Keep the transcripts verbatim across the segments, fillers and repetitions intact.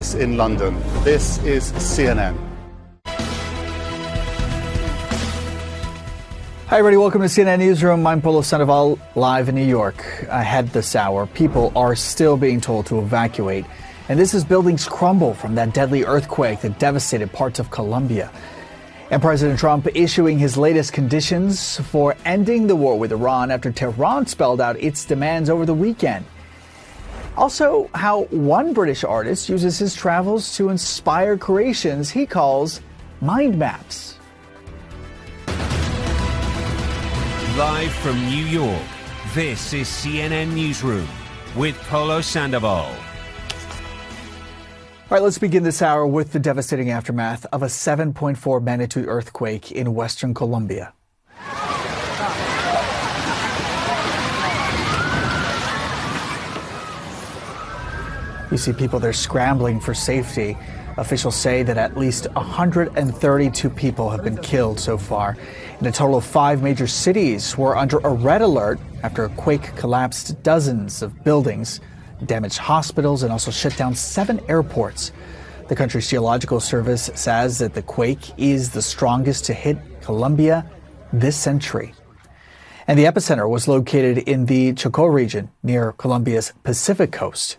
police in London. This is C N N. Hi, everybody. Welcome to C N N Newsroom. I'm Polo Sandoval, live in New York. Ahead this hour, people are still being told to evacuate. And this as buildings crumble from that deadly earthquake that devastated parts of Colombia. And President Trump issuing his latest conditions for ending the war with Iran after Tehran spelled out its demands over the weekend. Also, how one British artist uses his travels to inspire creations he calls mind maps. Live from New York, this is C N N Newsroom with Polo Sandoval. All right, let's begin this hour with the devastating aftermath of a seven point four magnitude earthquake in western Colombia. You see people there scrambling for safety. Officials say that at least one hundred thirty-two people have been killed so far. And a total of five major cities were under a red alert after a quake collapsed dozens of buildings, damaged hospitals, and also shut down seven airports. The country's geological service says that the quake is the strongest to hit Colombia this century. And the epicenter was located in the Chocó region near Colombia's Pacific coast.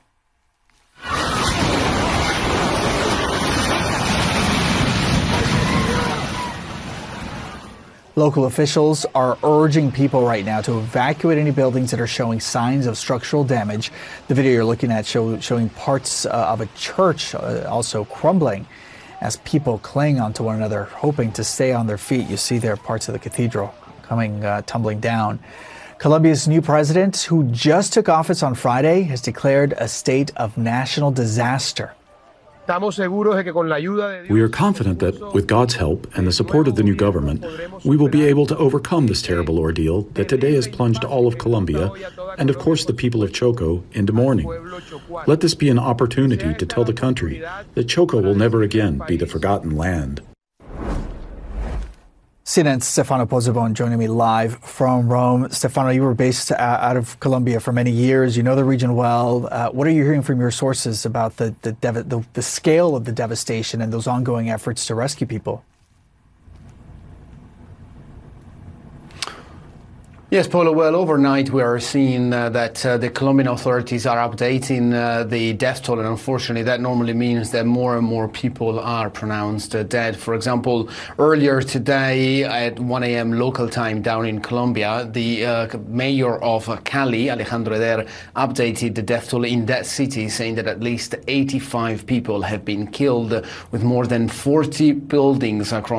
Local officials are urging people right now to evacuate any buildings that are showing signs of structural damage. The video you're looking at show, showing parts uh, of a church uh, also crumbling as people cling onto one another, hoping to stay on their feet. You see there parts of the cathedral coming uh, tumbling down. Colombia's new president, who just took office on Friday, has declared a state of national disaster. We are confident that, with God's help and the support of the new government, we will be able to overcome this terrible ordeal that today has plunged all of Colombia, and of course the people of Chocó, into mourning. Let this be an opportunity to tell the country that Chocó will never again be the forgotten land. C N N's Stefano Pozzebon joining me live from Rome. Stefano, you were based out of Colombia for many years. You know the region well. Uh, what are you hearing from your sources about the the, dev- the the scale of the devastation and those ongoing efforts to rescue people? Yes, Polo, well, overnight we are seeing uh, that uh, the Colombian authorities are updating uh, the death toll, and unfortunately that normally means that more and more people are pronounced uh, dead. For example, earlier today at one a.m. local time down in Colombia, the uh, mayor of uh, Cali, Alejandro Eder, updated the death toll in that city, saying that at least eighty-five people have been killed, with more than forty buildings across